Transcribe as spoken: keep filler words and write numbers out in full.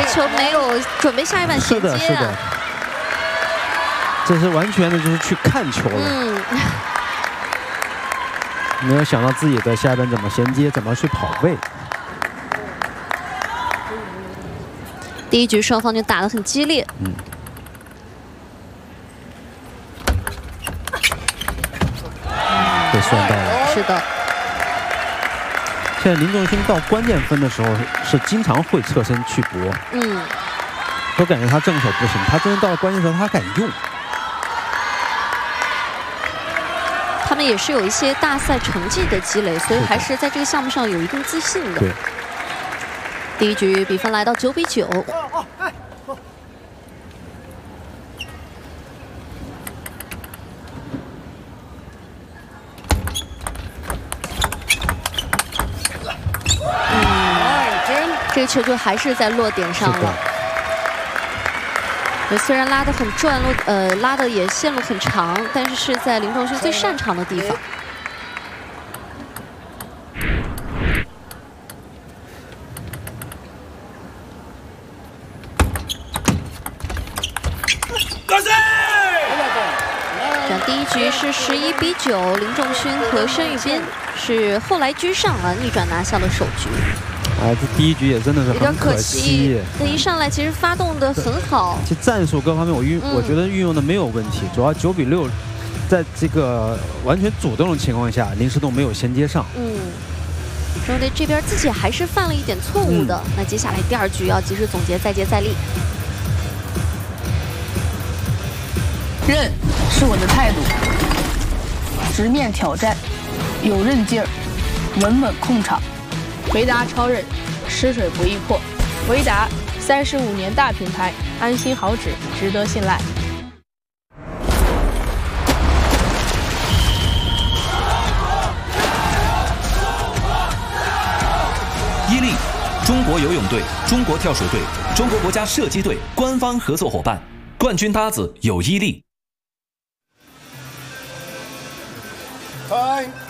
球没有准备下一板衔接、啊。 是的，是的。这是完全的就是去看球了。 嗯。 没有想到自己的下一板怎么衔接，怎么去跑位。 第一局双方就打得很激烈。 嗯。被算到了。 是的。 现在林仲勋到关键分的时候是经常会侧身去搏。 嗯。 我感觉他正手不行，他真的到了关键时候他敢用。 他们也是有一些大赛成绩的积累，所以还是在这个项目上有一定自信的。 对。 第一局比分来到九比九。嗯，这球就还是在落点上了。虽然拉得很转路，呃，拉的也线路很长，但是是在林仲勋最擅长的地方。这样第一局是十一比九，林仲勋和申宇彬是后来居上啊，逆转拿下了首局。 哎，这第一局也真的是很可惜。 那一上来其实发动的很好， 其实战术各方面我运，嗯、我觉得运用的没有问题。主要九比六，在这个完全主动的情况下，林诗栋没有衔接上。 嗯，中队这边自己还是犯了一点错误的。嗯、那接下来第二局要及时总结，再接再厉。 韧是我的态度，直面挑战，有韧劲儿，稳稳控场。 维达超韧，吃水不易破。维达三十五年大品牌，安心好纸，值得信赖。 伊利，中国游泳队、中国跳水队、中国国家射击队官方合作伙伴，冠军搭子有伊利。 Time.